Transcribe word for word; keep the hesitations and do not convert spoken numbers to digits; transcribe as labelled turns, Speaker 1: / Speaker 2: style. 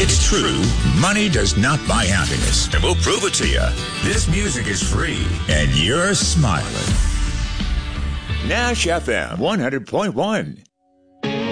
Speaker 1: It's true, money does not buy happiness, and we'll prove it to you. This music is free, and you're smiling. Nash F M one hundred point one.